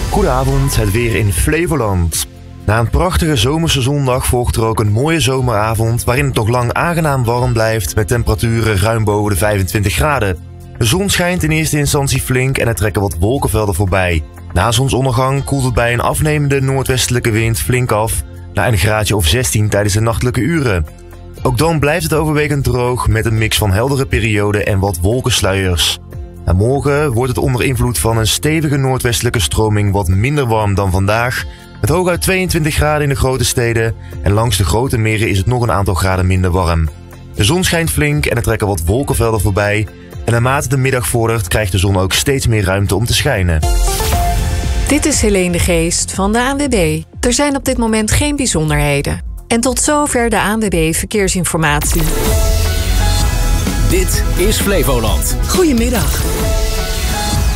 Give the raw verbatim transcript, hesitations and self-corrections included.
Goedenavond, het weer in Flevoland. Na een prachtige zomerse zondag volgt er ook een mooie zomeravond waarin het nog lang aangenaam warm blijft met temperaturen ruim boven de vijfentwintig graden. De zon schijnt in eerste instantie flink en er trekken wat wolkenvelden voorbij. Na zonsondergang koelt het bij een afnemende noordwestelijke wind flink af naar een graadje of zestien tijdens de nachtelijke uren. Ook dan blijft het overwegend droog met een mix van heldere perioden en wat wolkensluiers. En morgen wordt het onder invloed van een stevige noordwestelijke stroming wat minder warm dan vandaag, met hooguit tweeëntwintig graden in de grote steden en langs de grote meren is het nog een aantal graden minder warm. De zon schijnt flink en er trekken wat wolkenvelden voorbij en naarmate de middag vordert krijgt de zon ook steeds meer ruimte om te schijnen. Dit is Helene de Geest van de A N W B. Er zijn op dit moment geen bijzonderheden. En tot zover de A N W B Verkeersinformatie. Dit is Flevoland. Goedemiddag.